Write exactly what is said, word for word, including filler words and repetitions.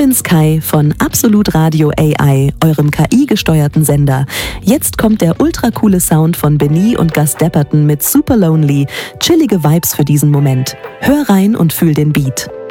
bin's Kai von Absolut Radio A I, eurem K I-gesteuerten Sender. Jetzt kommt der ultra-coole Sound von Beni und Gus Dapperton mit Super Lonely. Chillige Vibes für diesen Moment. Hör rein und fühl den Beat.